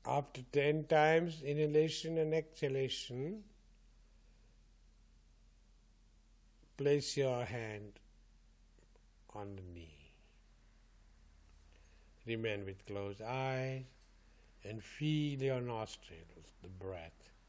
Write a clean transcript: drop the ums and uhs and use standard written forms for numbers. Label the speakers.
Speaker 1: After 10 times inhalation and exhalation, place your hand on the knee. Remain with closed eyes and feel your nostrils, the breath.